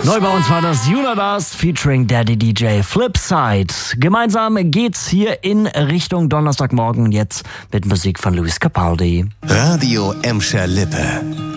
Neu bei uns war das Unidas featuring Daddy DJ Flipside. Gemeinsam geht's hier in Richtung Donnerstagmorgen jetzt mit Musik von Lewis Capaldi. Radio Emscher Lippe.